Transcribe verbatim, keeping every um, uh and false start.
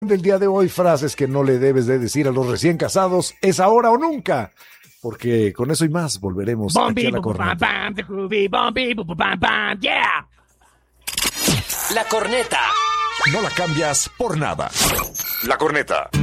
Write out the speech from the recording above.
Del día de hoy, frases que no le debes de decir a los recién casados, es ahora o nunca, porque con eso y más volveremos aquí a La Corneta. La Corneta. No la cambias por nada. La Corneta.